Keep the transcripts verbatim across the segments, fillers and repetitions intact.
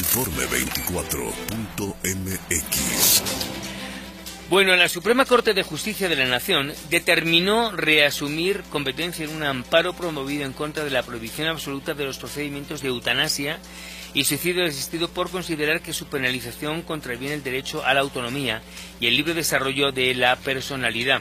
Informe veinticuatro punto m x. Bueno, la Suprema Corte de Justicia de la Nación determinó reasumir competencia en un amparo promovido en contra de la prohibición absoluta de los procedimientos de eutanasia y suicidio asistido por considerar que su penalización contraviene el derecho a la autonomía y el libre desarrollo de la personalidad.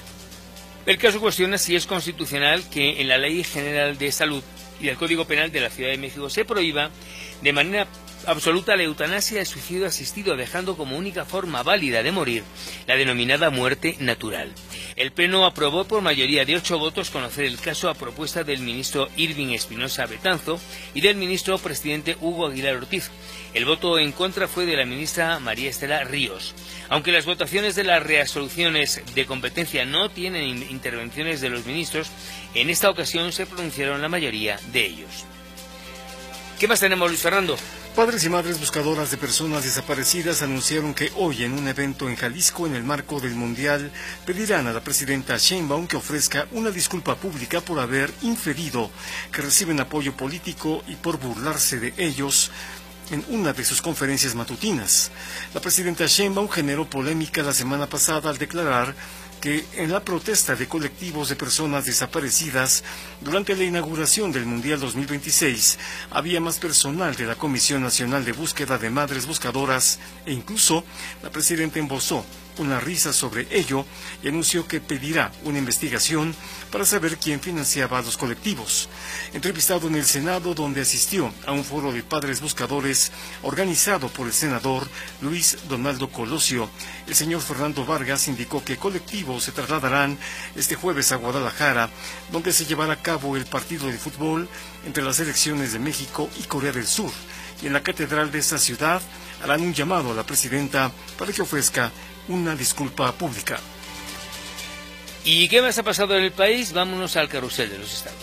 El caso cuestiona si es constitucional que en la Ley General de Salud y el Código Penal de la Ciudad de México se prohíba de manera absoluta la eutanasia y el suicidio asistido, dejando como única forma válida de morir la denominada muerte natural. El Pleno aprobó por mayoría de ocho votos conocer el caso a propuesta del ministro Irving Espinosa Betanzo y del ministro presidente Hugo Aguilar Ortiz. El voto en contra fue de la ministra María Estela Ríos. Aunque las votaciones de las resoluciones de competencia no tienen intervenciones de los ministros, en esta ocasión se pronunciaron la mayoría de ellos. ¿Qué más tenemos, Luis Fernando? Padres y madres buscadoras de personas desaparecidas anunciaron que hoy en un evento en Jalisco en el marco del Mundial pedirán a la presidenta Sheinbaum que ofrezca una disculpa pública por haber inferido que reciben apoyo político y por burlarse de ellos en una de sus conferencias matutinas. La presidenta Sheinbaum generó polémica la semana pasada al declarar que en la protesta de colectivos de personas desaparecidas durante la inauguración del Mundial dos mil veintiséis había más personal de la Comisión Nacional de Búsqueda de Madres Buscadoras e incluso la presidenta embozó una risa sobre ello y anunció que pedirá una investigación para saber quién financiaba a los colectivos. Entrevistado en el Senado, donde asistió a un foro de padres buscadores organizado por el senador Luis Donaldo Colosio, el señor Fernando Vargas indicó que colectivos se trasladarán este jueves a Guadalajara, donde se llevará a cabo el partido de fútbol entre las selecciones de México y Corea del Sur. Y en la catedral de esta ciudad harán un llamado a la presidenta para que ofrezca una disculpa pública. ¿Y qué más ha pasado en el país? Vámonos al carrusel de los estados.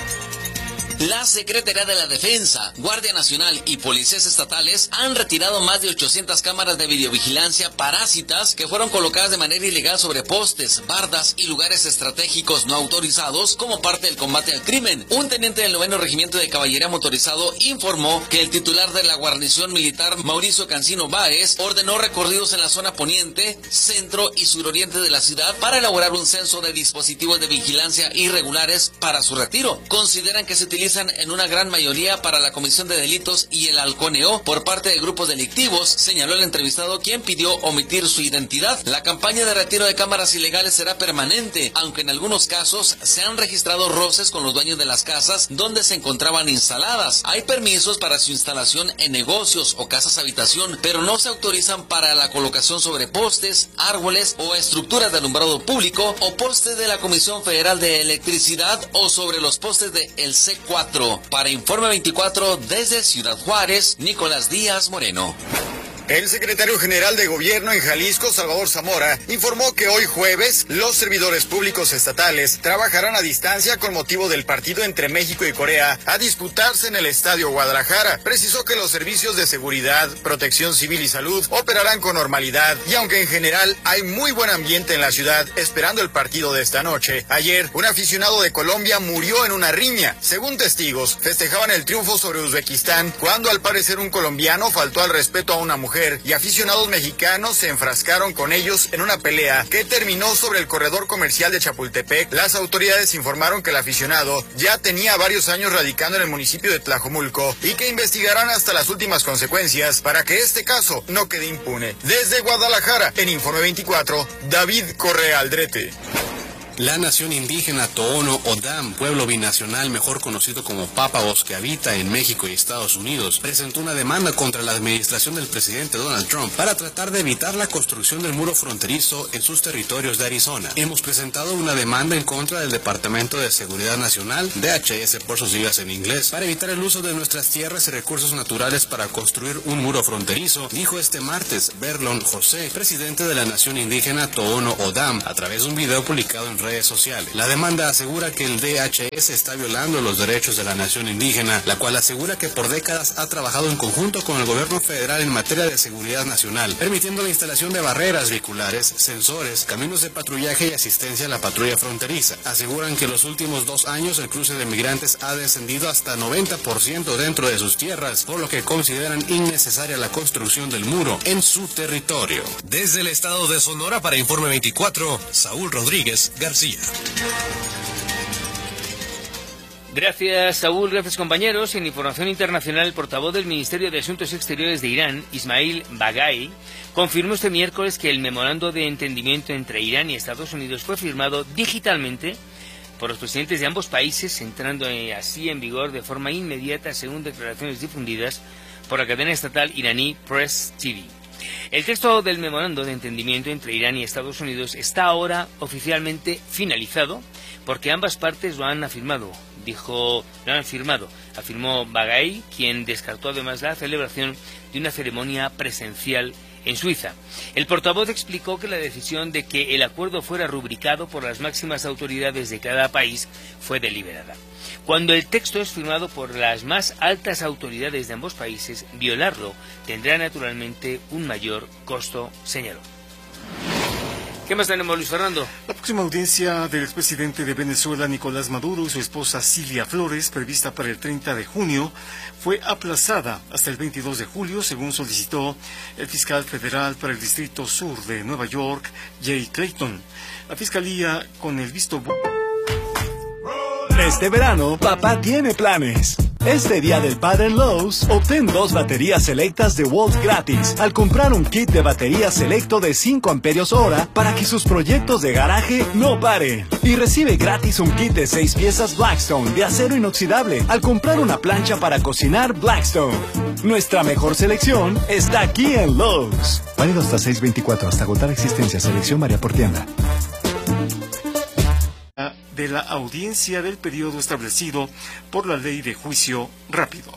La Secretaría de la Defensa, Guardia Nacional y policías estatales han retirado más de ochocientas cámaras de videovigilancia parásitas que fueron colocadas de manera ilegal sobre postes, bardas y lugares estratégicos no autorizados como parte del combate al crimen. Un teniente del noveno Regimiento de Caballería Motorizado informó que el titular de la guarnición militar, Mauricio Cancino Báez, ordenó recorridos en la zona poniente, centro y suroriente de la ciudad para elaborar un censo de dispositivos de vigilancia irregulares para su retiro. Consideran que se utiliza en una gran mayoría para la comisión de delitos y el halconeo por parte de grupos delictivos, señaló el entrevistado, quien pidió omitir su identidad. La campaña de retiro de cámaras ilegales será permanente, aunque en algunos casos se han registrado roces con los dueños de las casas donde se encontraban instaladas. Hay permisos para su instalación en negocios o casas habitación, pero no se autorizan para la colocación sobre postes, árboles o estructuras de alumbrado público o postes de la Comisión Federal de Electricidad o sobre los postes de el C cuatro. Para Informe veinticuatro desde Ciudad Juárez, Nicolás Díaz Moreno. El secretario general de Gobierno en Jalisco, Salvador Zamora, informó que hoy jueves los servidores públicos estatales trabajarán a distancia con motivo del partido entre México y Corea a disputarse en el Estadio Guadalajara. Precisó que los servicios de seguridad, protección civil y salud operarán con normalidad y aunque en general hay muy buen ambiente en la ciudad esperando el partido de esta noche, ayer un aficionado de Colombia murió en una riña. Según testigos, festejaban el triunfo sobre Uzbekistán cuando al parecer un colombiano faltó al respeto a una mujer y aficionados mexicanos se enfrascaron con ellos en una pelea que terminó sobre el corredor comercial de Chapultepec. Las autoridades informaron que el aficionado ya tenía varios años radicando en el municipio de Tlajomulco y que investigarán hasta las últimas consecuencias para que este caso no quede impune. Desde Guadalajara, en Informe veinticuatro, David Correa Aldrete. La nación indígena Tohono O'odham, pueblo binacional mejor conocido como Pápagos, que habita en México y Estados Unidos, presentó una demanda contra la administración del presidente Donald Trump para tratar de evitar la construcción del muro fronterizo en sus territorios de Arizona. Hemos presentado una demanda en contra del Departamento de Seguridad Nacional, D H S por sus siglas en inglés, para evitar el uso de nuestras tierras y recursos naturales para construir un muro fronterizo, dijo este martes Verlon José, presidente de la nación indígena Tohono O'odham, a través de un video publicado en redes redes sociales. La demanda asegura que el D H S está violando los derechos de la nación indígena, la cual asegura que por décadas ha trabajado en conjunto con el gobierno federal en materia de seguridad nacional, permitiendo la instalación de barreras vehiculares, sensores, caminos de patrullaje y asistencia a la patrulla fronteriza. Aseguran que en los últimos dos años el cruce de migrantes ha descendido hasta noventa por ciento dentro de sus tierras, por lo que consideran innecesaria la construcción del muro en su territorio. Desde el estado de Sonora para Informe veinticuatro, Saúl Rodríguez García. Gracias, Saúl. Gracias, compañeros. En información internacional, el portavoz del Ministerio de Asuntos Exteriores de Irán, Ismail Baghai, confirmó este miércoles que el memorando de entendimiento entre Irán y Estados Unidos fue firmado digitalmente por los presidentes de ambos países, entrando así en vigor de forma inmediata, según declaraciones difundidas por la cadena estatal iraní Press T V. El texto del memorando de entendimiento entre Irán y Estados Unidos está ahora oficialmente finalizado porque ambas partes lo han afirmado, dijo, lo han firmado, afirmó Baghai, quien descartó además la celebración de una ceremonia presencial en Suiza. El portavoz explicó que la decisión de que el acuerdo fuera rubricado por las máximas autoridades de cada país fue deliberada. Cuando el texto es firmado por las más altas autoridades de ambos países, violarlo tendrá naturalmente un mayor costo, señaló. ¿Qué más tenemos, Luis Fernando? La próxima audiencia del expresidente de Venezuela, Nicolás Maduro, y su esposa Cilia Flores, prevista para el treinta de junio, fue aplazada hasta el veintidós de julio, según solicitó el fiscal federal para el Distrito Sur de Nueva York, Jay Clayton. La fiscalía, con el visto bueno... Este verano, papá tiene planes. Este día del padre en Lowe's, obtén dos baterías selectas de Walt gratis al comprar un kit de batería selecto de cinco amperios hora para que sus proyectos de garaje no paren. Y recibe gratis un kit de seis piezas Blackstone de acero inoxidable al comprar una plancha para cocinar Blackstone. Nuestra mejor selección está aquí en Lowe's. Válido hasta seis veinticuatro, hasta agotar existencia. Selección varía por tienda. De la audiencia del periodo establecido por la ley de juicio rápido.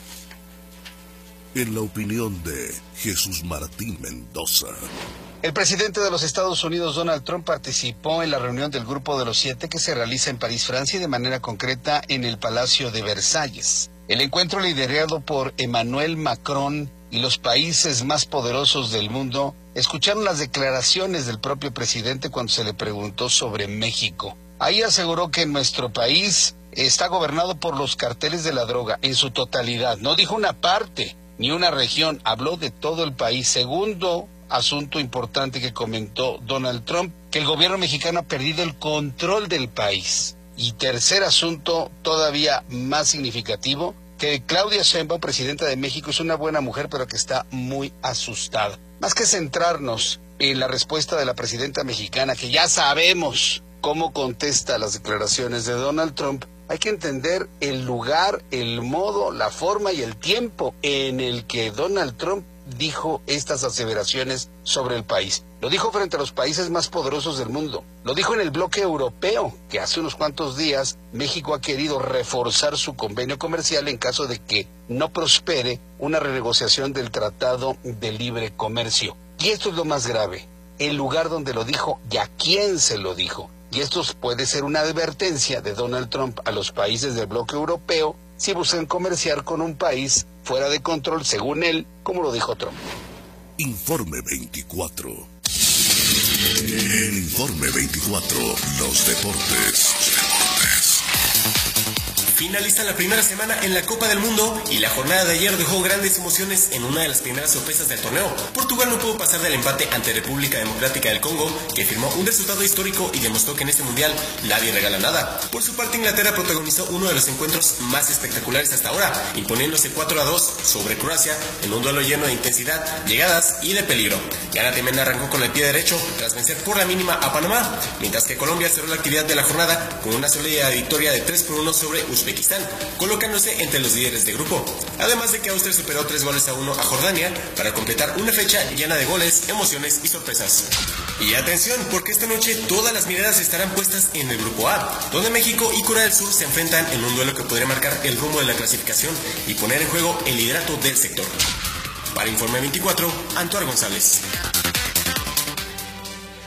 En la opinión de Jesús Martín Mendoza. El presidente de los Estados Unidos, Donald Trump, participó en la reunión del Grupo de los Siete que se realiza en París, Francia, y de manera concreta en el Palacio de Versalles. El encuentro, liderado por Emmanuel Macron y los países más poderosos del mundo, escucharon las declaraciones del propio presidente cuando se le preguntó sobre México. Ahí aseguró que nuestro país está gobernado por los carteles de la droga en su totalidad. No dijo una parte ni una región, habló de todo el país. Segundo asunto importante que comentó Donald Trump, que el gobierno mexicano ha perdido el control del país. Y tercer asunto, todavía más significativo, que Claudia Sheinbaum, presidenta de México, es una buena mujer, pero que está muy asustada. Más que centrarnos en la respuesta de la presidenta mexicana, que ya sabemos cómo contesta las declaraciones de Donald Trump, hay que entender el lugar, el modo, la forma y el tiempo en el que Donald Trump dijo estas aseveraciones sobre el país. Lo dijo frente a los países más poderosos del mundo. Lo dijo en el bloque europeo, que hace unos cuantos días México ha querido reforzar su convenio comercial en caso de que no prospere una renegociación del Tratado de Libre Comercio. Y esto es lo más grave, el lugar donde lo dijo y a quién se lo dijo. Y esto puede ser una advertencia de Donald Trump a los países del bloque europeo si buscan comerciar con un país fuera de control, según él, como lo dijo Trump. Informe veinticuatro. En Informe veinticuatro, los deportes. Los deportes. Finaliza la primera semana en la Copa del Mundo y la jornada de ayer dejó grandes emociones en una de las primeras sorpresas del torneo. Portugal no pudo pasar del empate ante República Democrática del Congo, que firmó un resultado histórico y demostró que en este mundial nadie regala nada. Por su parte, Inglaterra protagonizó uno de los encuentros más espectaculares hasta ahora, imponiéndose cuatro a dos sobre Croacia en un duelo lleno de intensidad, llegadas y de peligro. Ghana también arrancó con el pie derecho tras vencer por la mínima a Panamá, mientras que Colombia cerró la actividad de la jornada con una sólida victoria de tres por uno sobre Uzbekistán, colocándose entre los líderes de grupo. Además de que Austria superó tres goles a uno a Jordania para completar una fecha llena de goles, emociones y sorpresas. Y atención, porque esta noche todas las miradas estarán puestas en el grupo A, donde México y Corea del Sur se enfrentan en un duelo que podría marcar el rumbo de la clasificación y poner en juego el liderato del sector. Para Informe veinticuatro, Antoine González.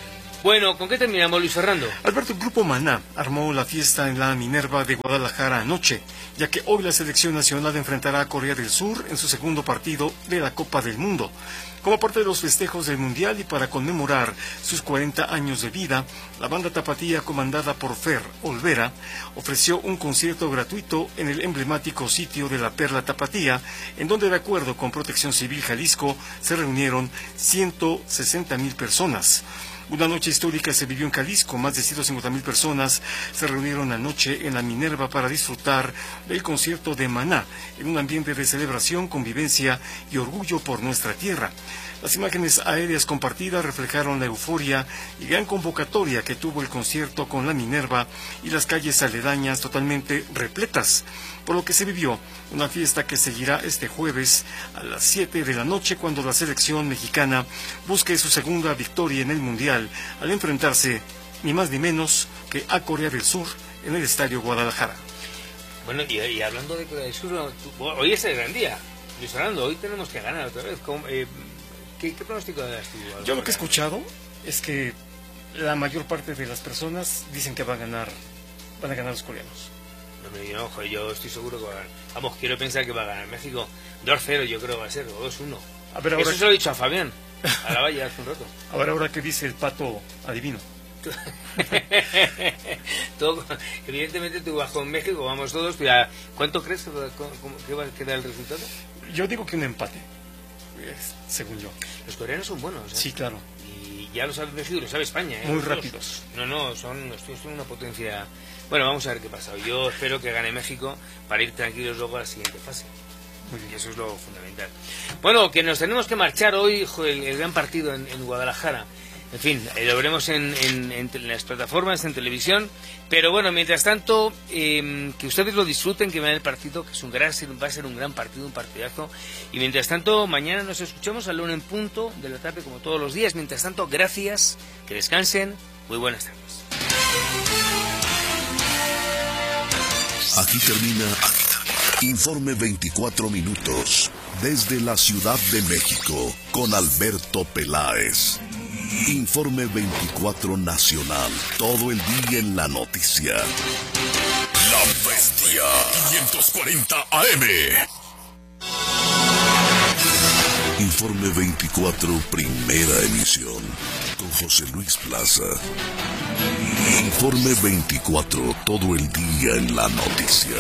Bueno, ¿con qué terminamos, Luis Fernando? Alberto, el Grupo Maná armó la fiesta en la Minerva de Guadalajara anoche, ya que hoy la selección nacional enfrentará a Corea del Sur en su segundo partido de la Copa del Mundo. Como parte de los festejos del Mundial y para conmemorar sus cuarenta años de vida, la banda tapatía comandada por Fer Olvera ofreció un concierto gratuito en el emblemático sitio de la Perla Tapatía, en donde, de acuerdo con Protección Civil Jalisco, se reunieron ciento sesenta mil personas. Una noche histórica se vivió en Jalisco. Más de ciento cincuenta mil personas se reunieron anoche en la Minerva para disfrutar del concierto de Maná, en un ambiente de celebración, convivencia y orgullo por nuestra tierra. Las imágenes aéreas compartidas reflejaron la euforia y gran convocatoria que tuvo el concierto, con la Minerva y las calles aledañas totalmente repletas, por lo que se vivió una fiesta que seguirá este jueves a las siete de la noche, cuando la selección mexicana busque su segunda victoria en el Mundial, al enfrentarse ni más ni menos que a Corea del Sur en el Estadio Guadalajara. Bueno, y, y hablando de Corea del Sur, tú, hoy es el gran día, Luis Fernando, hoy tenemos que ganar otra vez. ¿Cómo, eh, ¿qué, ¿Qué pronóstico das tú? Yo lo que he escuchado es que la mayor parte de las personas dicen que van a ganar, van a ganar los coreanos. No, yo, ojo, yo estoy seguro que va a ganar. Vamos, quiero pensar que va a ganar México. dos cero yo creo que va a ser, o dos uno. A ver, ahora... Eso se lo he dicho a Fabián, a la valla hace un rato. A ver, ahora, ¿qué dice el pato adivino? Todo, evidentemente tú vas con México, vamos todos, pero ¿cuánto crees que va, que va a quedar el resultado? Yo digo que un empate, según yo. Los coreanos son buenos, ¿eh? Sí, claro. Y ya lo sabe México y lo sabe España, ¿eh? Muy Los rápidos. Dos. No, no, son, son una potencia. Bueno, vamos a ver qué pasa. Yo espero que gane México para ir tranquilos luego a la siguiente fase. Y eso es lo fundamental. Bueno, que nos tenemos que marchar hoy, el, el gran partido en, en Guadalajara. En fin, eh, lo veremos en, en, en las plataformas, en televisión. Pero bueno, mientras tanto, eh, que ustedes lo disfruten, que vean el partido, que es un gran, va a ser un gran partido, un partidazo. Y mientras tanto, mañana nos escuchamos a la una en punto de la tarde, como todos los días. Mientras tanto, gracias, que descansen. Muy buenas tardes. Aquí termina Informe veinticuatro minutos desde la Ciudad de México con Alberto Peláez. Informe veinticuatro Nacional, todo el día en la noticia. La Bestia quinientos cuarenta A M. Informe veinticuatro, primera emisión, con José Luis Plaza. Informe veinticuatro, todo el día en la noticia.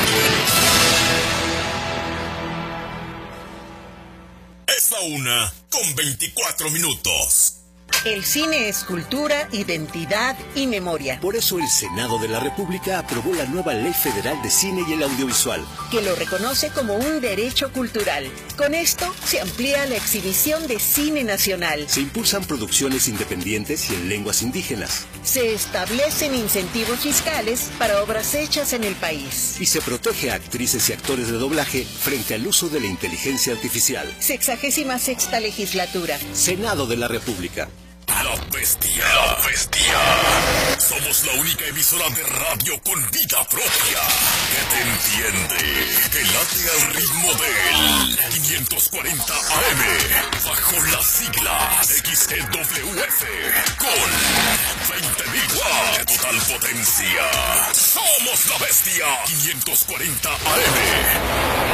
Es la una con veinticuatro minutos. El cine es cultura, identidad y memoria. Por eso el Senado de la República aprobó la nueva Ley Federal de Cine y el Audiovisual, que lo reconoce como un derecho cultural. Con esto se amplía la exhibición de cine nacional. Se impulsan producciones independientes y en lenguas indígenas. Se establecen incentivos fiscales para obras hechas en el país. Y se protege a actrices y actores de doblaje frente al uso de la inteligencia artificial. Sexagésima sexta legislatura. Senado de la República. La Bestia. La Bestia. Somos la única emisora de radio con vida propia que te entiende, que late al ritmo del quinientos cuarenta A M, bajo las siglas X G W F, con veinte mil watts de total potencia. Somos la Bestia quinientos cuarenta A M.